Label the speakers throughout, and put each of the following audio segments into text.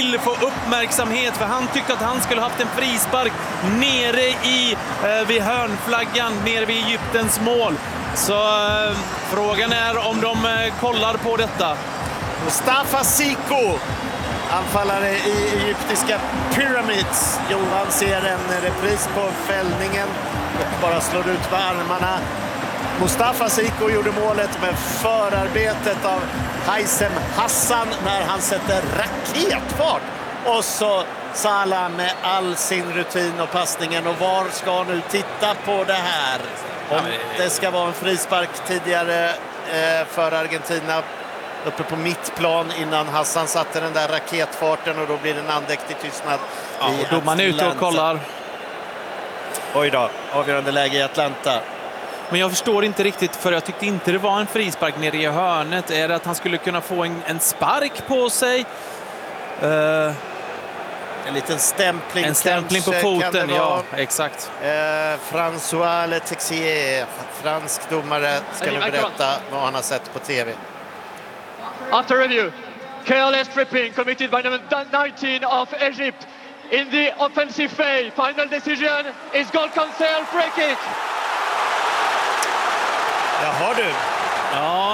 Speaker 1: vill få uppmärksamhet, för han tyckte att han skulle haft en frispark nere vid hörnflaggan, nere vid Egyptens mål. Så frågan är om de kollar på detta.
Speaker 2: Mustafa Siko, anfallare i egyptiska Pyramids. Johan ser en repris på fällningen och bara slår ut med armarna. Mustafa Siko gjorde målet med förarbetet av Haysem Hassan när han sätter raketfart. Och så Salah med all sin rutin och passningen. Och VAR ska nu titta på det här. Om det ska vara en frispark tidigare för Argentina uppe på mittplan innan Hassan satte den där raketfarten, och då blir det en andäktig tystnad.
Speaker 1: Ja, och domaren är ute och kollar.
Speaker 2: Oj då, avgörande läge i Atlanta.
Speaker 1: Men jag förstår inte riktigt, för jag tyckte inte det var en frispark nere i hörnet. Är det att han skulle kunna få en spark på sig?
Speaker 2: En liten stämpling.
Speaker 1: En stämpling på foten, ja, exakt.
Speaker 2: François Letexier, fransk domare, ska nu berätta vad han har sett på tv.
Speaker 3: After review, careless tripping committed by number 19 of Egypt in the offensive phase. Final decision is goal cancel, free kick.
Speaker 2: Jaha du.
Speaker 1: Ja,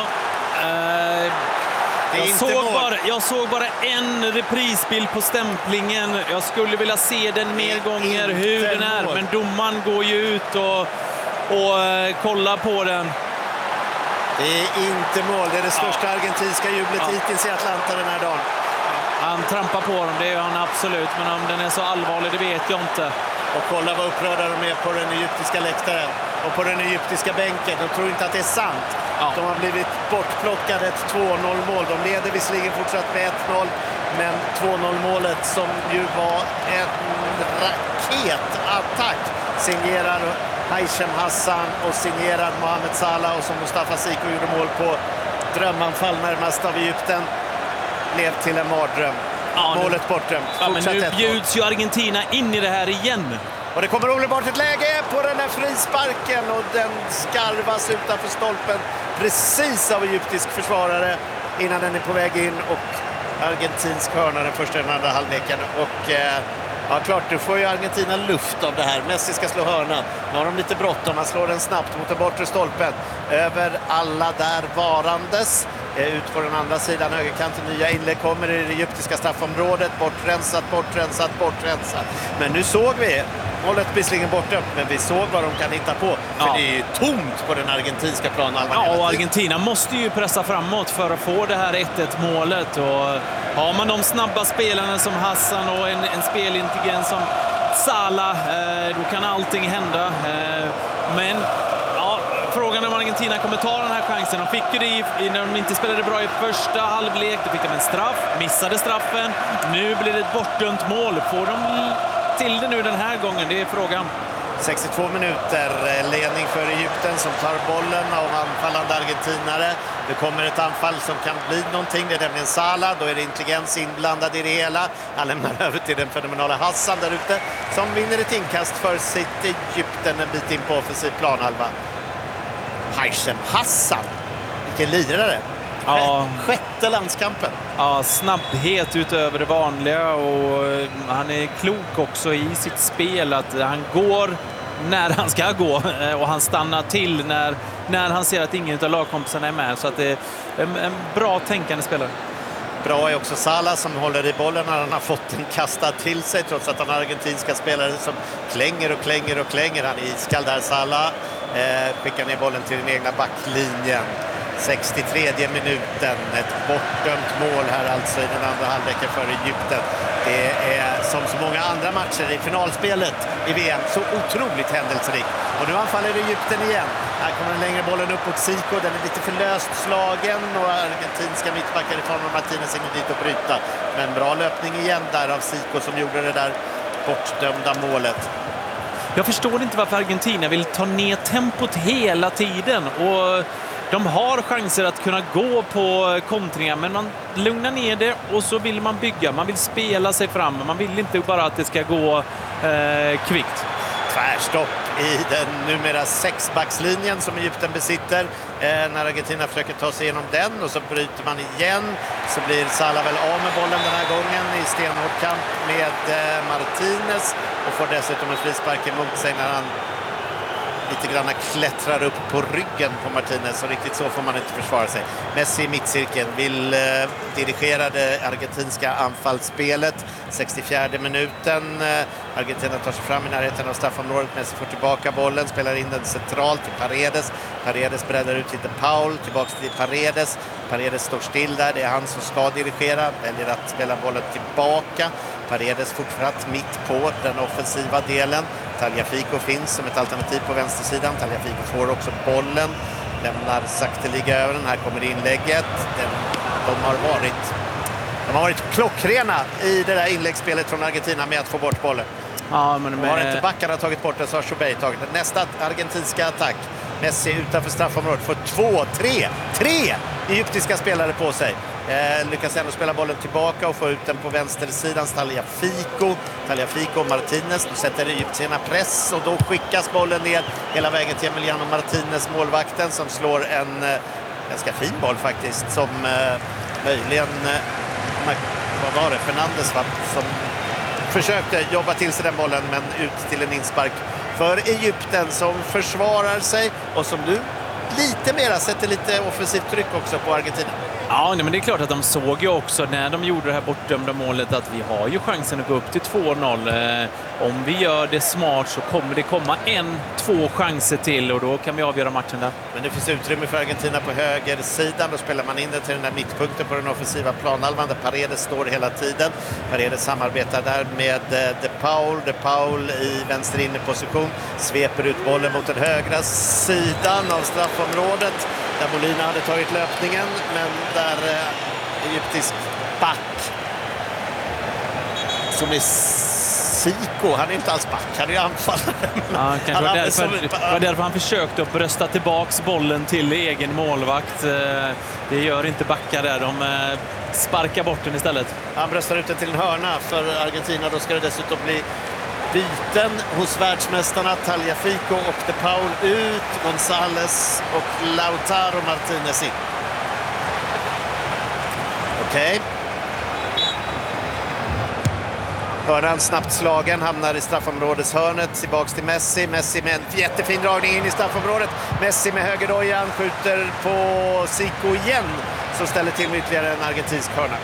Speaker 1: jag såg bara en reprisbild på stämplingen. Jag skulle vilja se den mer gånger hur den är. Mål. Men domaren går ju ut och kollar på den.
Speaker 2: Det är inte mål. Det är det största argentinska jublet hittills i Atlanta den här dagen.
Speaker 1: Han trampar på dem, det gör han absolut. Men om den är så allvarlig, det vet jag inte.
Speaker 2: Och kolla vad upprörda de är på den egyptiska läktaren och på den egyptiska bänken. De tror inte att det är sant. Ja. De har blivit bortplockade, ett 2-0-mål. De leder visserligen fortsatt med 1-0, men 2-0-målet som ju var en raketattack signerar Haysem Hassan och signerar Mohamed Salah, och som Mustafa Siko gjorde mål på drömanfall närmast av Egypten, blev till en mardröm. Ja, målet bortdömt.
Speaker 1: Ja, men nu bjuds ju Argentina in i det här igen.
Speaker 2: Och det kommer omedelbart ett läge på den här frisparken, och den skarvas utanför stolpen precis av egyptisk försvarare innan den är på väg in, och argentinsk hörna den första och den andra halvleken. Och ja, klart, du får ju Argentina luft av det här. Messi ska slå hörnan. Nu har de lite bråttom. Han slår den snabbt mot den bortre stolpen. Över alla där varandes. Ut på den andra sidan högerkanten. Nya inlägg kommer i det egyptiska straffområdet. Bortrensat. Men nu såg vi målet visserligen bortdömt, men vi såg vad de kan hitta på. För det är ju tomt på den argentinska planen.
Speaker 1: Ja, och Argentina måste ju pressa framåt för att få det här 1-1 målet. Och har man de snabba spelarna som Hassan och en spelintelligens som Salah, då kan allting hända. Men ja, frågan är om Argentina kommer ta den här chansen. De fick ju det när de inte spelade bra i första halvlek. Då fick de en straff, missade straffen. Nu blir det ett bortdömt mål. Får de till det nu den här gången? Det är frågan.
Speaker 2: 62 minuter, ledning för Egypten som tar bollen av anfallande argentinare. Det kommer ett anfall som kan bli någonting, det är nämligen Salah. Då är det intelligens inblandad i det hela. Han lämnar över till den fenomenala Hassan där ute, som vinner ett inkast för sitt Egypten en bit in på offensiv planhalva. Haysem Hassan, vilken lirare.
Speaker 1: Ja.
Speaker 2: Sjätte landskampen.
Speaker 1: Ja, snabbhet utöver det vanliga, och han är klok också i sitt spel, att han går när han ska gå och han stannar till när han ser att ingen av lagkompisarna är med, så att det är en bra tänkande spelare.
Speaker 2: Bra är också Salah som håller i bollen när han har fått den kastad till sig, trots att han har argentinska spelare som klänger. Han är iskall där, Salah. Skickar ner bollen till den egna backlinjen. 63:e minuten, ett bortdömt mål här alltså i den andra halvleken för Egypten. Det är som så många andra matcher i finalspelet i VM så otroligt händelserikt. Och nu anfaller Egypten igen. Här kommer den längre bollen upp mot Siko, den är lite för löst slagen, och argentinska mittbackar i form av Martinez in dit och bryta. Men bra löpning igen där av Siko som gjorde det där bortdömda målet.
Speaker 1: Jag förstår inte varför Argentina vill ta ner tempot hela tiden, och de har chanser att kunna gå på kontringar, men man lugnar ner det och så vill man bygga. Man vill spela sig fram, man vill inte bara att det ska gå kvickt.
Speaker 2: Tvärstopp i den numera 6-backslinjen som Egypten besitter. När Argentina försöker ta sig igenom den och så bryter man igen, så blir Salah väl av med bollen den här gången i stenhård kamp med Martinez och får dessutom en frispark emot sig när han lite grann klättrar upp på ryggen på Martinez, och riktigt så får man inte försvara sig. Messi i mittcirkeln vill dirigera det argentinska anfallsspelet. 64 minuten. Argentina tar sig fram i närheten av straffområdet. Messi får tillbaka bollen, spelar in den centralt till Paredes. Paredes breddar ut till Paul, tillbaka till Paredes. Paredes står still där, det är han som ska dirigera, väljer att spela bollen tillbaka. Paredes fortsatt mitt på den offensiva delen. Tagliafico finns som ett alternativ på vänstersidan. Tagliafico får också bollen, lämnar sakteliga över den. Här kommer inlägget. De har varit klockrena i det där inläggsspelet från Argentina med att få bort bollen.
Speaker 1: Ja, men
Speaker 2: har inte backarna tagit bort det, så har Chobey tagit det. Nästa argentinska attack. Messi utanför straffområdet får 3 egyptiska spelare på sig. Lyckas ändå spela bollen tillbaka och få ut den på vänstersidan. Tagliafico och Martinez. Då sätter egyptierna press och då skickas bollen ner hela vägen till Emiliano Martinez, målvakten, som slår en ganska fin boll faktiskt, som möjligen vad var det? Fernandes som försökte jobba till sig den bollen, men ut till en inspark för Egypten, som försvarar sig och som nu lite mera sätter lite offensivt tryck också på Argentina.
Speaker 1: Ja, men det är klart att de såg ju också när de gjorde det här bortdömda målet att vi har ju chansen att gå upp till 2-0. Om vi gör det smart så kommer det komma 1-2 chanser till och då kan vi avgöra matchen där.
Speaker 2: Men det finns utrymme för Argentina på höger sidan. Då spelar man in det till den där mittpunkten på den offensiva planhalvan där Paredes står hela tiden. Paredes samarbetar där med De Paul i vänster inneposition. Sveper ut bollen mot den högra sidan av straffområdet där Molina hade tagit löpningen, men där egyptisk back som är Zico, han är inte alls back, han är anfallare.
Speaker 1: Ja, det var därför han försökte att brösta tillbaks bollen till egen målvakt. Det gör inte backar där, de sparkar bort den istället.
Speaker 2: Han bröstar ut den till en hörna för Argentina, då ska det dessutom bli byten hos världsmästarna. Tagliafico och De Paul ut, González och Lautaro Martinez in. Okej. Hörnan snabbt slagen, hamnar i straffområdeshörnet, tillbaks till Messi. Messi med en jättefin dragning in i straffområdet. Messi med högerdojan skjuter på Zico igen, som ställer till med ytterligare en argentinsk hörna.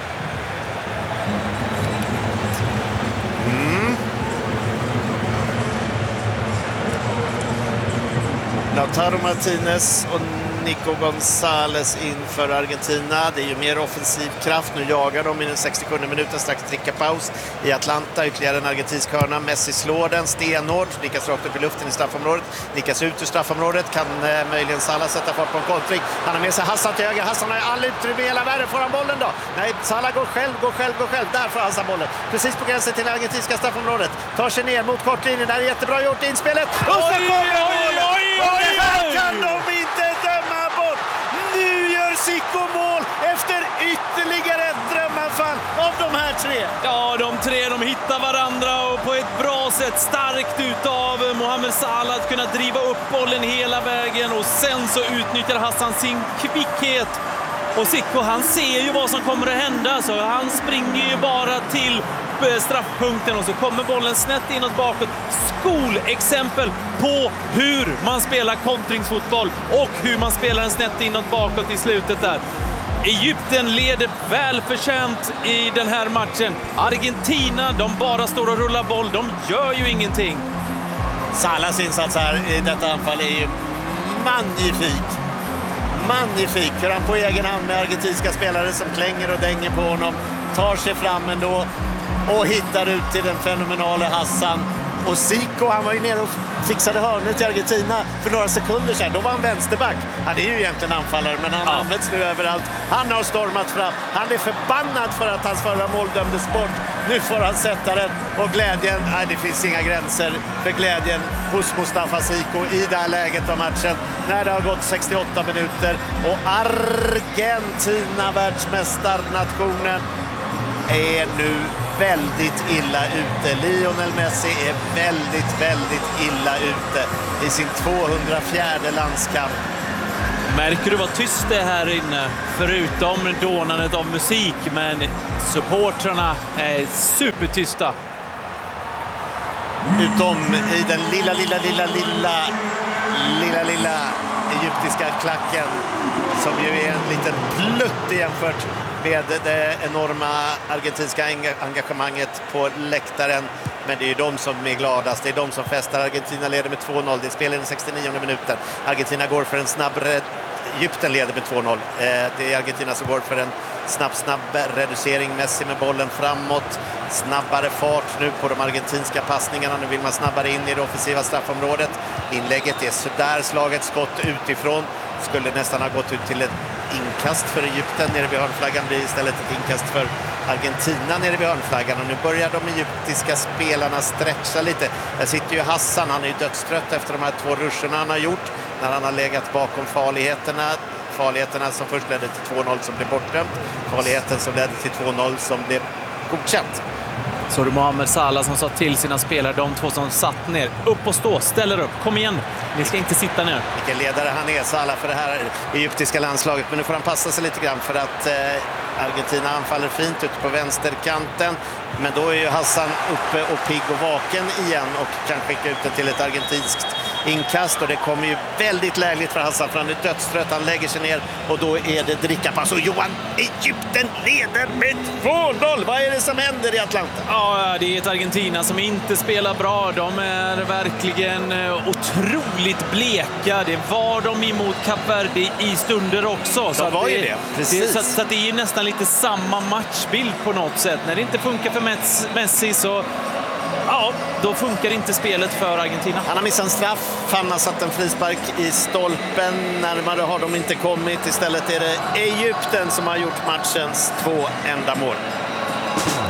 Speaker 2: Lautaro Martinez och Nico González in för Argentina. Det är ju mer offensiv kraft. Nu jagar de i den 67 minuten, strax drickapaus i Atlanta. Ytterligare en argentinsk hörna. Messi slår den stenhårt. Nickas rakt upp i luften i straffområdet. Nickas ut ur straffområdet. Kan möjligen Salah sätta fart på en kontring. Han har med sig Hassan till höger. Hassan har all utrymme i hela världen. Får han bollen då? Nej, Salah går själv. Där får Hassan bollen. Precis på gränsen till det argentinska straffområdet. Tar sig ner mot kortlinjen. Där är jättebra gjort inspelet. Och så kommer bollen! Och det här kan de inte döma bort. Nu gör Zico mål efter ytterligare ett drömanfall av de här tre.
Speaker 1: Ja, de tre de hittar varandra och på ett bra sätt, starkt utav Mohamed Salah att kunna driva upp bollen hela vägen, och sen så utnyttjar Hassan sin kvickhet. Och Zico, han ser ju vad som kommer att hända, så han springer ju bara till straffpunkten och så kommer bollen snett inåt bakåt. Skolexempel på hur man spelar kontringsfotboll och hur man spelar en snett inåt bakåt i slutet där. Egypten leder väl förtjänt i den här matchen. Argentina, de bara står och rullar boll. De gör ju ingenting.
Speaker 2: Salahs insats här i detta anfall är ju magnifik. För han på egen hand med argentinska spelare som klänger och dänger på honom. Tar sig fram ändå och hittar ut till den fenomenala Hassan. Och Zico, han var ju nere och fixade hörnet till Argentina för några sekunder sedan. Då var han vänsterback. Han är ju egentligen anfallare, men han används nu överallt. Han har stormat fram. Han är förbannad för att hans förra mål dömdes bort. Nu får han sätta den. Och glädjen, nej, det finns inga gränser för glädjen hos Mustafa Zico i det här läget av matchen. När det har gått 68 minuter och Argentina, världsmästarnationen, är nu väldigt illa ute. Lionel Messi är väldigt illa ute i sin 204:e landskamp.
Speaker 1: Märker du vad tyst det är här inne? Förutom dånandet av musik, men supportrarna är supertysta.
Speaker 2: Utom i den lilla egyptiska klacken som ju är en liten plutt jämfört med det enorma argentinska engagemanget på läktaren. Men det är ju de som är gladast, det är de som festar. Argentina leder med 2-0, det spelar den 69:e minuten. Argentina går för en snabb Egypten leder med 2-0. Det är Argentina som går för en snabb reducering. Messi med bollen framåt. Snabbare fart nu på de argentinska passningarna. Nu vill man snabbare in i det offensiva straffområdet. Inlägget är sådär, slaget skott utifrån. Skulle nästan ha gått ut till ett inkast för Egypten nere vid hörnflaggan. Blir istället ett inkast för Argentina nere vid hörnflaggan. Och nu börjar de egyptiska spelarna stretcha lite. Där sitter ju Hassan, han är ju dödstrött efter de här 2 ruscherna han har gjort. När han har legat bakom farligheterna som först ledde till 2-0 som blev bortdömt. Farligheten som ledde till 2-0 som blev godkänt.
Speaker 1: Så det är Mohamed Salah som sa till sina spelare, de 2 som satt ner. Upp och stå, ställer upp, kom igen. Ni ska inte sitta ner.
Speaker 2: Vilken ledare han är, Salah, för det här egyptiska landslaget. Men nu får han passa sig lite grann för att Argentina anfaller fint ute på vänsterkanten. Men då är ju Hassan uppe och pigg och vaken igen och kan skicka ut det till ett argentinskt inkast. Och det kommer ju väldigt lägligt för Hassan, för han är dödstrött. Han lägger sig ner och då är det drickapass. Och Johan, Egypten leder med 2-0. Vad är det som händer i Atlanta?
Speaker 1: Ja, det är ett Argentina som inte spelar bra. De är verkligen otroligt bleka. Det var de emot Kap Verde i stunder också.
Speaker 2: Så var ju det. Precis.
Speaker 1: Så det är nästan lite samma matchbild på något sätt. När det inte funkar för Messi så ja, då funkar inte spelet för Argentina.
Speaker 2: Han har missat en straff, han har satt en frispark i stolpen. Närmare har de inte kommit. Istället är det Egypten som har gjort matchens 2 enda mål.